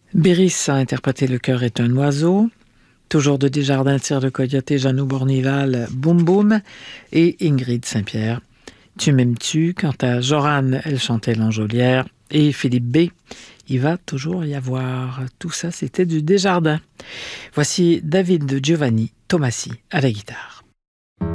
Béris a interprété Le cœur est un oiseau. Toujours de Desjardins, Tir de Coyote, Jeannot Bournival, Boum Boum. Et Ingrid Saint-Pierre, Tu m'aimes-tu? Quant à Joranne, elle chantait L'Enjolière. Et Philippe B, Il va toujours y avoir. Tout ça, c'était du Desjardins. Voici David de Giovanni Tomassi à la guitare.